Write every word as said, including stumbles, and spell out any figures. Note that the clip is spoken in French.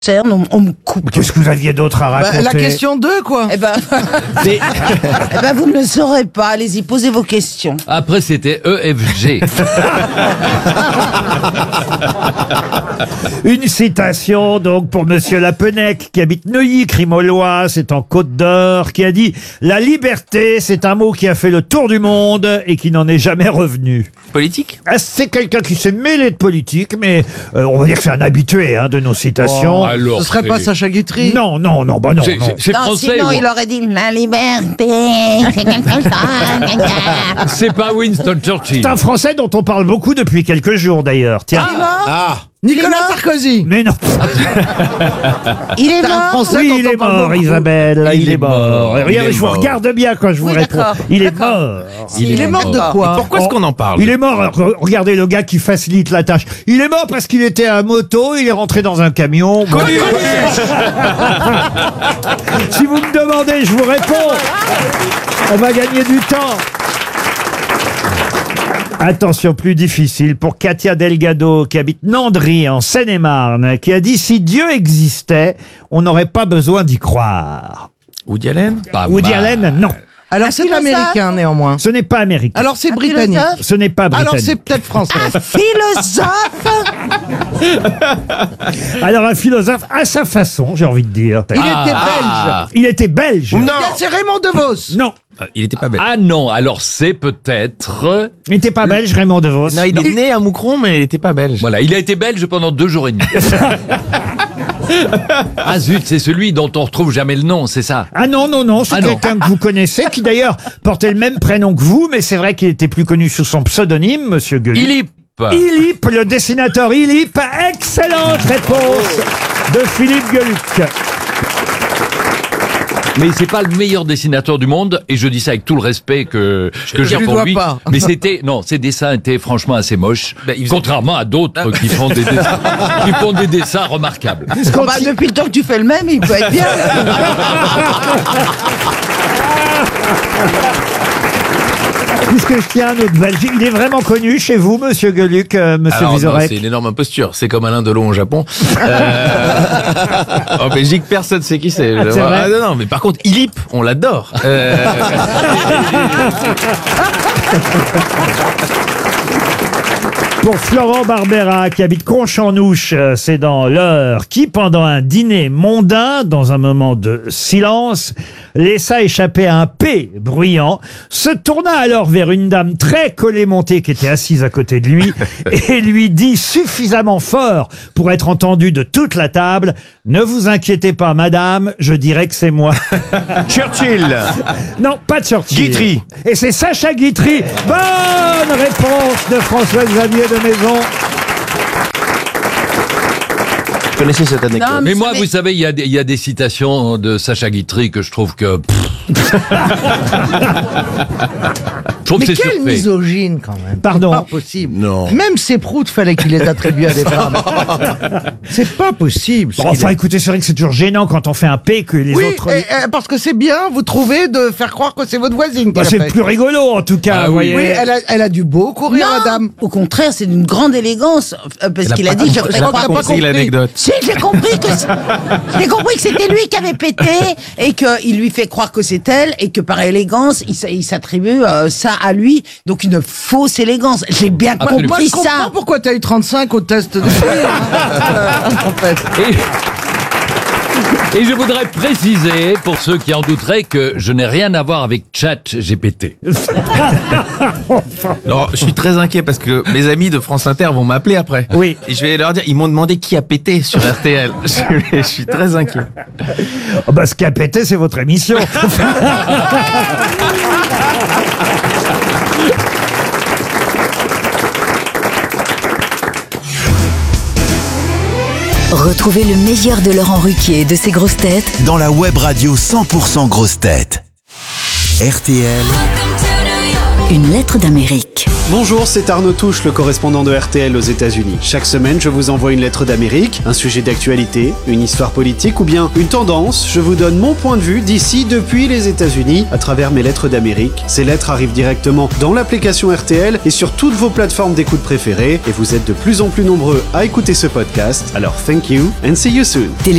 On, on me coupe. Qu'est-ce que vous aviez d'autre à raconter? Bah, la question deux, quoi. Eh ben, Mais eh ben, vous ne le saurez pas. Allez-y, posez vos questions. après, c'était E F G. Une citation donc pour Monsieur Lapenec qui habite Neuilly, Crimolois, c'est en Côte d'Or, qui a dit « La liberté, c'est un mot qui a fait le tour du monde et qui n'en est jamais revenu. » Politique? Ah, c'est quelqu'un qui s'est mêlé de politique, mais euh, on va dire que c'est un habitué hein, de nos citations. Oh, alors, Ce serait c'est- pas Sacha Guitry? Non, non, non, bah non. C'est non. c'est- c'est Non, français. sinon, ou- il aurait dit la liberté, c'est quelque chose. gna, gna. C'est pas Winston Churchill. C'est un Français dont on parle beaucoup depuis quelques jours d'ailleurs. Tiens. Ah, Nicolas Sarkozy. Mais non. Il est C'est un mort. Français Oui, dont il on est parle mort, beaucoup. Isabelle. Il Il, est est mort. mort. Et regardez, Il est je vous mort. regarde bien quand je vous Oui, réponds. d'accord. Il est D'accord. mort. Il, est mort de quoi? pourquoi est-ce qu'on en parle? Il est mort. Re- Regardez le gars qui facilite la tâche. Il est mort parce qu'il était à moto, il est rentré dans un camion. Bon. Si vous me demandez, je vous réponds. On va gagner du temps. Attention, plus difficile pour Katia Delgado qui habite Nandry en Seine-et-Marne, qui a dit si Dieu existait, on n'aurait pas besoin d'y croire. Woody Allen? Pas Woody mal. Allen, non. Alors Ah, c'est c'est pas l'américain, néanmoins. Ce n'est pas américain. Alors c'est Un britannique. philosophe Ce n'est pas britannique. Alors c'est peut-être français. Un philosophe. Alors un philosophe à sa façon, j'ai envie de dire. Il était Ah. Il était belge. Non. belge. C'est Raymond DeVos. Non, Euh, Il était pas bête. Ah non, alors c'est peut-être... il n'était pas belge, Raymond DeVos. Non, il est né à Moucron, mais il était pas belge. Voilà, il a été belge pendant deux jours et demi. Ah zut, c'est celui dont on retrouve jamais le nom, c'est ça? Ah non, non, non, c'est Ah non. quelqu'un que vous connaissez, qui d'ailleurs portait le même prénom que vous, mais c'est vrai qu'il était plus connu sous son pseudonyme, Monsieur Gueluc. Ilip. Ilip, le dessinateur Ilip. Excellente réponse de Philippe Gueluc. Mais c'est pas le meilleur dessinateur du monde, et je dis ça avec tout le respect que, que j'ai lui pour dois lui. pas. Mais c'était, non, ses dessins étaient franchement assez moches. Ben, il faisait- Contrairement à d'autres qui font des dessins, qui font des dessins remarquables. Oh, bah, depuis le temps que tu fais le même, il peut être bien. Puisque je tiens un autre belge, il est vraiment connu chez vous, Monsieur Gueluc, euh, Monsieur Alors, non, Vizorek. c'est une énorme imposture. C'est comme Alain Delon au Japon. Euh... en Belgique, personne sait qui c'est. c'est vrai Ah, non, non, mais par contre, Ilip, on l'adore. Euh... Pour Florent Barbera, qui habite Conche-en-Ouche, euh, c'est dans l'Eure, qui, pendant un dîner mondain, dans un moment de silence, laissa échapper un P bruyant, se tourna alors vers une dame très collet-montée qui était assise à côté de lui, et lui dit suffisamment fort pour être entendu de toute la table, « Ne vous inquiétez pas, madame, je dirais que c'est moi. » Churchill. Non, pas Churchill. Guitry. Et c'est Sacha Guitry. Bonne réponse de François-Xavier de Maison. Vous connaissez cette anecdote? Non, Mais vous moi, savez- vous savez, il y, a des- il y a des citations de Sacha Guitry que je trouve que... pff, je trouve Mais que c'est quelle surfait. misogyne quand même. Pardon. C'est pas possible. Non. Même ces proutes, fallait qu'il les attribue à des femmes. C'est pas possible. ce Bon, qu'il enfin, est. écoutez, c'est vrai que c'est toujours gênant quand on fait un P que les Oui, autres... et- et parce que c'est bien, vous trouvez, de faire croire que c'est votre voisine. Bah, qui c'est l'a fait. plus rigolo, en tout cas, Ah vous oui. voyez. Oui, elle a, elle a dû beaucoup courir, Non, madame. au contraire, c'est d'une grande élégance, euh, parce Elle a qu'il a pas dit, je compris- ferai elle a croire pas que compris c'est- l'anecdote. Si, j'ai compris que c'est- j'ai compris que c'était lui qui avait pété et qu'il lui fait croire que c'est elle et que par élégance, il, s- il s'attribue euh, ça à lui. Donc une fausse élégance. J'ai bien Absolument. Moi, compris je comprends ça. pourquoi t'as eu trente-cinq au test de en fait. Et, et je voudrais préciser, pour ceux qui en douteraient, que je n'ai rien à voir avec ChatGPT. Non, je suis très inquiet parce que mes amis de France Inter vont m'appeler après. Oui. Et je vais leur dire, ils m'ont demandé qui a pété sur R T L. Je, je suis très inquiet. Oh, bah, ce qui a pété, c'est votre émission. Retrouvez le meilleur de Laurent Ruquier et de ses grosses têtes dans la web radio cent pour cent grosses têtes. R T L. Une lettre d'Amérique. Bonjour, c'est Arnaud Touche, le correspondant de R T L aux États-Unis. Chaque semaine, je vous envoie une lettre d'Amérique, un sujet d'actualité, une histoire politique ou bien une tendance. Je vous donne mon point de vue d'ici, depuis les États-Unis, à travers mes lettres d'Amérique. Ces lettres arrivent directement dans l'application R T L et sur toutes vos plateformes d'écoute préférées. Et vous êtes de plus en plus nombreux à écouter ce podcast. Alors, thank you and see you soon.